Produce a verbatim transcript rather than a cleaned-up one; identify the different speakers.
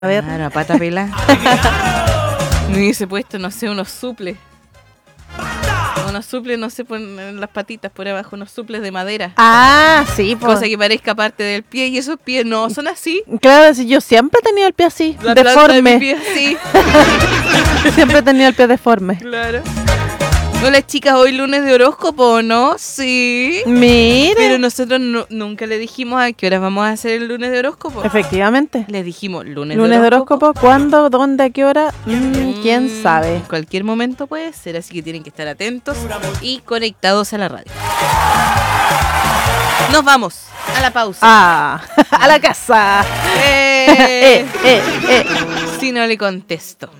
Speaker 1: A ver.
Speaker 2: Claro, a pata pelada. Me hubiese puesto, no sé, unos suples. Unos suples, no sé, en las patitas por abajo, unos suples de madera.
Speaker 1: Ah, sí, pues.
Speaker 2: Cosa que parezca parte del pie y esos pies no son así.
Speaker 1: Claro, si yo siempre he tenido el pie así,
Speaker 2: La planta
Speaker 1: deforme.
Speaker 2: de mi pie así.
Speaker 1: Siempre he tenido el pie deforme.
Speaker 2: Claro. Hola chicas, hoy lunes de horóscopo, ¿no? Sí.
Speaker 1: Mire.
Speaker 2: Pero nosotros no, nunca le dijimos a qué horas vamos a hacer el lunes de horóscopo.
Speaker 1: Efectivamente.
Speaker 2: Le dijimos lunes,
Speaker 1: Lunes
Speaker 2: de
Speaker 1: de
Speaker 2: horóscopo.
Speaker 1: horóscopo, ¿cuándo, dónde, a qué hora? Mm, ¿Quién
Speaker 2: Mm,
Speaker 1: sabe?
Speaker 2: En cualquier momento puede ser, así que tienen que estar atentos y conectados a la radio. Nos vamos a la pausa.
Speaker 1: Ah, a la casa.
Speaker 2: Eh,
Speaker 1: eh, eh, eh.
Speaker 2: Si no le contesto.